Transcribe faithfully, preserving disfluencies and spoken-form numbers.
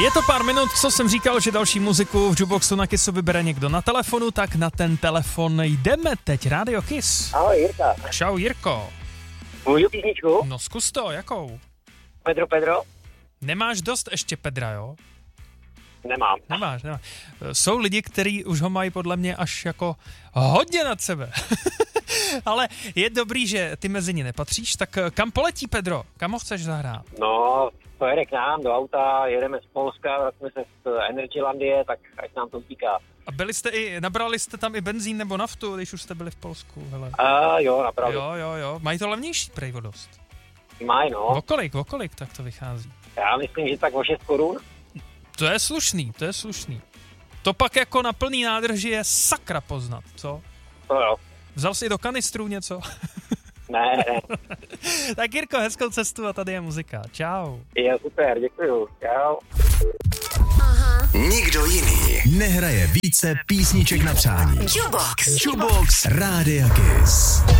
Je to pár minut, co jsem říkal, že další muziku v Jukeboxu na Kissu vybere někdo na telefonu, tak na ten telefon jdeme teď. Rádio Kiss. Ahoj, Jirka. Čau, Jirko. Můžu písničku? No zkus to, jakou? Pedro, Pedro? Nemáš dost ještě Pedra, jo? Nemám. Nemáš, nemáš. Jsou lidi, kteří už ho mají podle mě až jako hodně nad sebe. Ale je dobrý, že ty mezi ně nepatříš, tak kam poletí Pedro? Kam ho chceš zahrát? No, to jede k nám do auta, jedeme z Polska, vracíme se z Energylandie, tak ať nám to utíká. A byli jste i, nabrali jste tam i benzín nebo naftu, když už jste byli v Polsku? Hele. A jo, napravdu. Jo, jo, jo. Mají to levnější prej o dost. Mají, no. O kolik, o kolik tak to vychází? Já myslím, že tak o šest korun. To je slušný, to je slušný. To pak jako na plný nádrži je sakra poznat, co? To jo. Vzal jsi do kanistru něco? Ne, ne. Tak Jirko, hezkou cestu a tady je muzika. Čau. Je super, děkuju. Čau. Nikdo jiný nehraje více písniček na přání. Jukebox. Jukebox Rádia Kiss.